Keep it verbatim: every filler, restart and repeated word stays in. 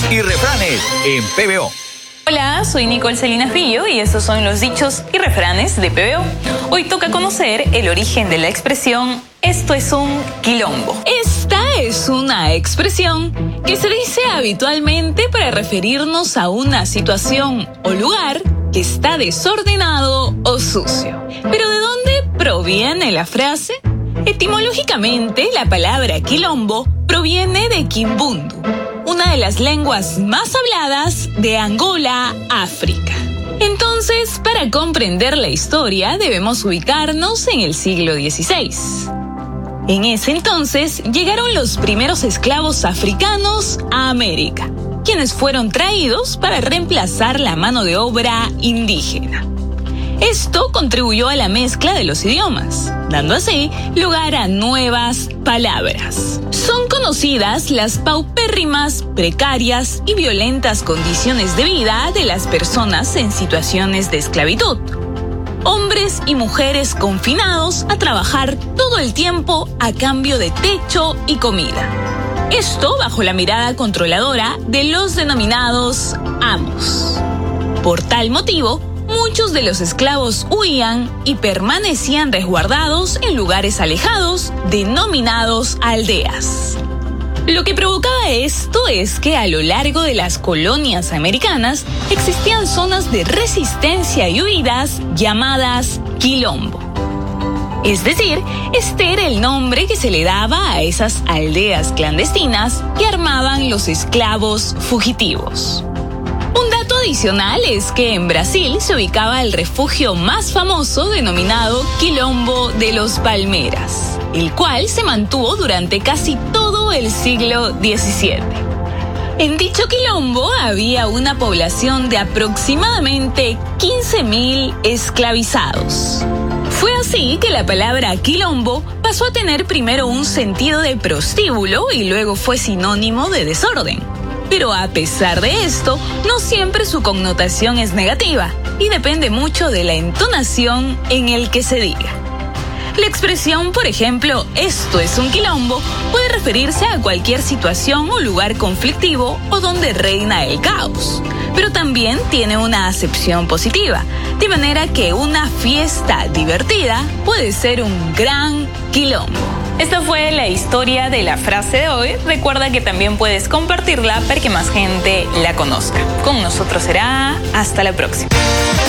y refranes en P B O. Hola, soy Nicole Salinas Villo y estos son los dichos y refranes de P B O. Hoy toca conocer el origen de la expresión "esto es un quilombo". Esta es una expresión que se dice habitualmente para referirnos a una situación o lugar que está desordenado o sucio. ¿Pero de dónde proviene la frase? Etimológicamente, la palabra quilombo proviene de Kimbundu, una de las lenguas más habladas de Angola, África. Entonces, para comprender la historia, debemos ubicarnos en el siglo dieciséis. En ese entonces, llegaron los primeros esclavos africanos a América, quienes fueron traídos para reemplazar la mano de obra indígena. Esto contribuyó a la mezcla de los idiomas, dando así lugar a nuevas palabras. Son conocidas las paupérrimas, precarias y violentas condiciones de vida de las personas en situaciones de esclavitud. Hombres y mujeres confinados a trabajar todo el tiempo a cambio de techo y comida. Esto bajo la mirada controladora de los denominados amos. Por tal motivo, muchos de los esclavos huían y permanecían resguardados en lugares alejados, denominados aldeas. Lo que provocaba esto es que a lo largo de las colonias americanas existían zonas de resistencia y huidas llamadas quilombo. Es decir, este era el nombre que se le daba a esas aldeas clandestinas que armaban los esclavos fugitivos. Un dato adicional es que en Brasil se ubicaba el refugio más famoso denominado Quilombo de los Palmeras, el cual se mantuvo durante casi todo el siglo diecisiete. En dicho quilombo había una población de aproximadamente quince mil esclavizados. Fue así que la palabra quilombo pasó a tener primero un sentido de prostíbulo y luego fue sinónimo de desorden. Pero a pesar de esto, no siempre su connotación es negativa y depende mucho de la entonación en el que se diga. La expresión, por ejemplo, "esto es un quilombo", puede referirse a cualquier situación o lugar conflictivo o donde reina el caos, pero también tiene una acepción positiva, de manera que una fiesta divertida puede ser un gran quilombo. Esta fue la historia de la frase de hoy. Recuerda que también puedes compartirla para que más gente la conozca. Con nosotros será hasta la próxima.